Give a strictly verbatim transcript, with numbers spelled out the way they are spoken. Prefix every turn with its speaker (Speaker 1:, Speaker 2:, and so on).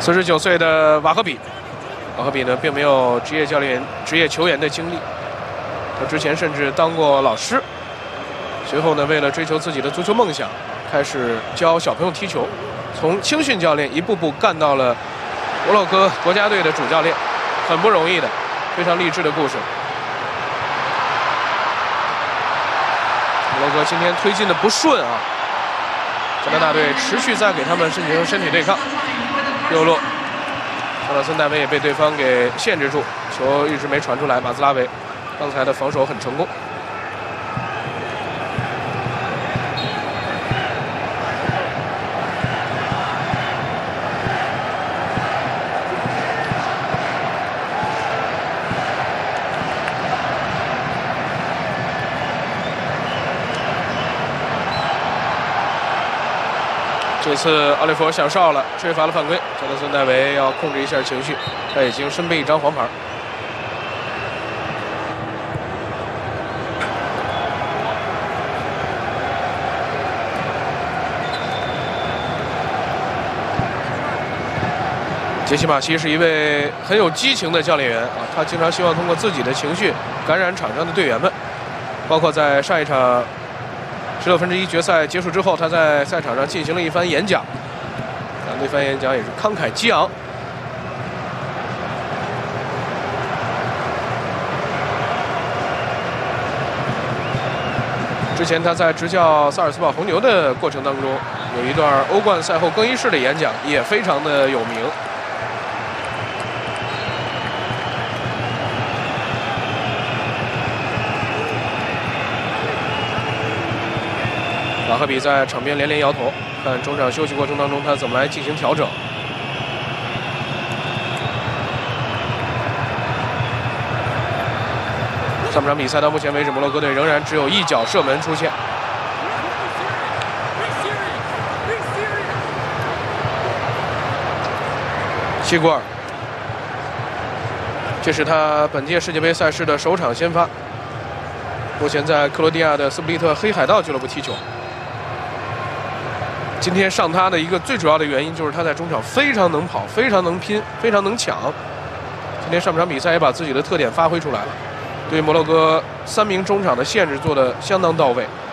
Speaker 1: 四十九岁的瓦赫比，瓦赫比呢并没有职业教练、职业球员的经历，他之前甚至当过老师。随后呢，为了追求自己的足球梦想，开始教小朋友踢球，从青训教练一步步干到了摩洛哥国家队的主教练，很不容易的，非常励志的故事。摩洛哥今天推进的不顺啊，加拿大队持续在给他们进行身体对抗。右路，查德森戴维也被对方给限制住，球一直没传出来。马兹拉维刚才的防守很成功。这次奥利弗想哨了，吹罚了犯规。加德森戴维要控制一下情绪，他已经身背一张黄牌。杰西马西是一位很有激情的教练员啊，他经常希望通过自己的情绪感染场上的队员们，包括在上一场十六分之一决赛结束之后，他在赛场上进行了一番演讲，啊，那番演讲也是慷慨激昂。之前他在执教萨尔茨堡红牛的过程当中，有一段欧冠赛后更衣室的演讲，也非常的有名。瓦赫比在场边连连摇头，看中场休息过程当中他怎么来进行调整。上半场比赛到目前为止，摩洛哥队仍然只有一脚射门出现。西古尔，这是他本届世界杯赛事的首场先发，目前在克罗地亚的斯普利特黑海盗俱乐部踢球。今天上他的一个最主要的原因就是他在中场非常能跑，非常能拼，非常能抢。今天上半场比赛也把自己的特点发挥出来了，对摩洛哥三名中场的限制做得相当到位。